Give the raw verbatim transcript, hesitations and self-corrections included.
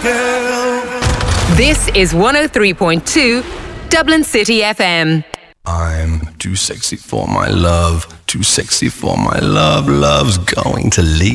girl. This is one oh three point two Dublin City F M. I'm too sexy for my love, too sexy for my love. Love's going to leave.